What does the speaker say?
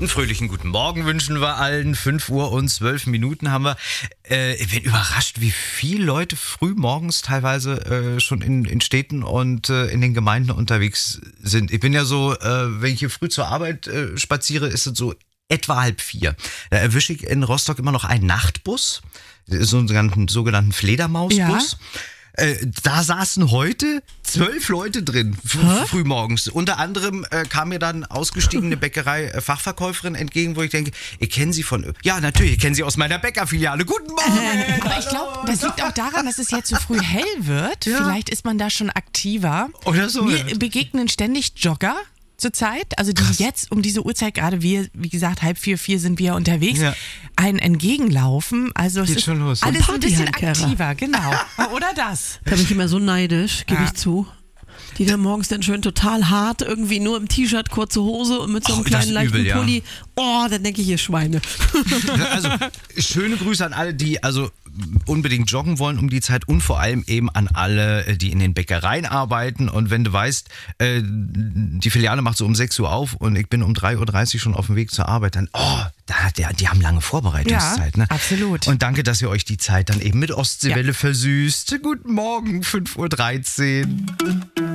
Einen fröhlichen guten Morgen wünschen wir allen. 5 Uhr und 12 Minuten haben wir. Ich bin überrascht, wie viele Leute früh morgens teilweise schon in Städten und in den Gemeinden unterwegs sind. Ich bin ja so, wenn ich hier früh zur Arbeit spaziere, ist es so etwa 3:30. Da erwische ich in Rostock immer noch einen Nachtbus, so einen sogenannten Fledermausbus. Ja. Da saßen heute 12 Leute drin, früh morgens. Unter anderem kam mir dann ausgestiegene Bäckerei-Fachverkäuferin entgegen, wo ich denke, ich kenne sie von... Ja, natürlich, ich kenne sie aus meiner Bäckerfiliale. Guten Morgen! Aber ich glaube, das liegt auch daran, dass es jetzt so früh hell wird. Ja. Vielleicht ist man da schon aktiver. Oder so. Mir begegnen ständig Jogger zurzeit, also die jetzt um diese Uhrzeit, gerade wir, wie gesagt, 3:30, 4 sind wir unterwegs, einen entgegenlaufen. Also es ist schon los. Alles ein bisschen aktiver, genau. Oder das? Da bin ich immer so neidisch, gebe ich zu. Die dann morgens dann schön total hart, irgendwie nur im T-Shirt, kurze Hose und mit so einem kleinen leichten Pulli. Ja. Oh, dann denke ich, ihr Schweine. Also, schöne Grüße an alle, die unbedingt joggen wollen um die Zeit und vor allem eben an alle, die in den Bäckereien arbeiten. Und wenn du weißt, die Filiale macht so um 6 Uhr auf und ich bin um 3:30 Uhr schon auf dem Weg zur Arbeit, dann, die haben lange Vorbereitungszeit. Ja, ne? Absolut. Und danke, dass ihr euch die Zeit dann eben mit Ostseewelle versüßt. Guten Morgen, 5:13 Uhr.